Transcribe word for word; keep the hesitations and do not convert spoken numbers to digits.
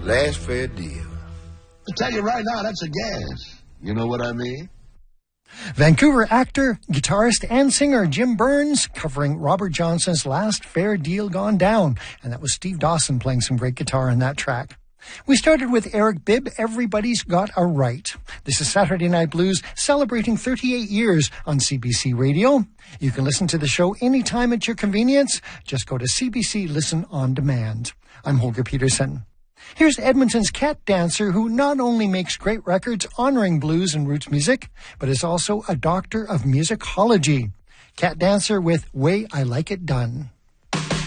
Last fair deal. I tell you right now, that's a gas. You know what I mean? Vancouver actor, guitarist, and singer Jim Burns covering Robert Johnson's Last Fair Deal Gone Down. And that was Steve Dawson playing some great guitar in that track. We started with Eric Bibb, Everybody's Got a Right. This is Saturday Night Blues, celebrating thirty-eight years on C B C Radio. You can listen to the show anytime at your convenience. Just go to C B C Listen on Demand. I'm Holger Peterson. Here's Edmonton's Cat Dancer, who not only makes great records honoring blues and roots music, but is also a doctor of musicology. Cat Dancer with Way I Like It Done.